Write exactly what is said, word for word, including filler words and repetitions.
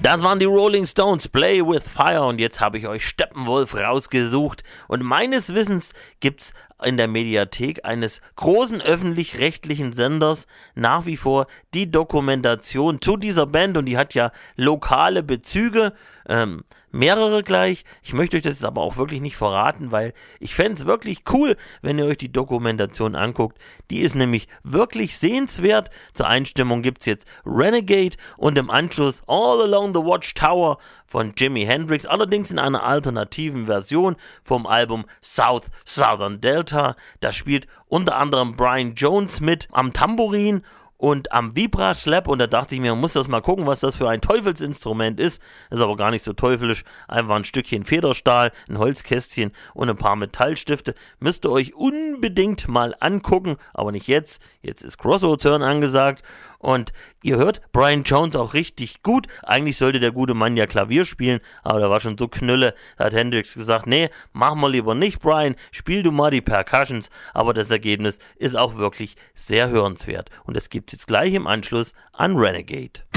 Das waren die Rolling Stones, Play with Fire, und jetzt habe ich euch Steppenwolf rausgesucht, und meines Wissens gibt's in der Mediathek eines großen öffentlich-rechtlichen Senders nach wie vor die Dokumentation zu dieser Band, und die hat ja lokale Bezüge, ähm, mehrere gleich. Ich möchte euch das jetzt aber auch wirklich nicht verraten, weil ich fände es wirklich cool, wenn ihr euch die Dokumentation anguckt. Die ist nämlich wirklich sehenswert. Zur Einstimmung gibt es jetzt Renegade und im Anschluss All Along the Watchtower von Jimi Hendrix, allerdings in einer alternativen Version vom Album South Southern Delta. Da spielt unter anderem Brian Jones mit am Tambourin und am Vibra-Slap, und da dachte ich mir, man muss das mal gucken, was das für ein Teufelsinstrument ist. Ist aber gar nicht so teuflisch, einfach ein Stückchen Federstahl, ein Holzkästchen und ein paar Metallstifte. Müsst ihr euch unbedingt mal angucken, aber nicht jetzt. Jetzt ist Crossroads-Hören angesagt. Und ihr hört Brian Jones auch richtig gut. Eigentlich sollte der gute Mann ja Klavier spielen, aber der war schon so knülle. Da hat Hendrix gesagt, nee, mach mal lieber nicht, Brian, spiel du mal die Percussions. Aber das Ergebnis ist auch wirklich sehr hörenswert. Und das gibt's jetzt gleich im Anschluss an Renegade.